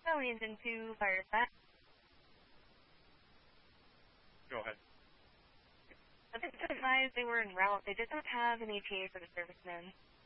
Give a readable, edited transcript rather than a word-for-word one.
Aliens into fire set. Go ahead. I didn't advise they were en route. They did not have an ETA for the servicemen.